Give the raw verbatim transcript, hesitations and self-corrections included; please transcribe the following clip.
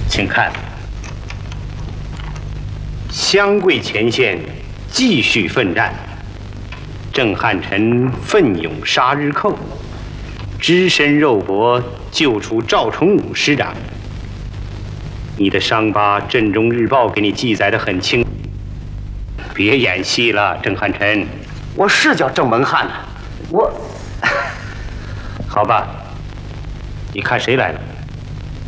请看，湘桂前线继续奋战，郑汉臣奋勇杀日寇，只身肉搏救出赵崇武师长。你的伤疤，《镇中日报》给你记载的很清。别演戏了，郑汉臣。 我是叫郑文翰呐，我。 好吧，你看谁来了？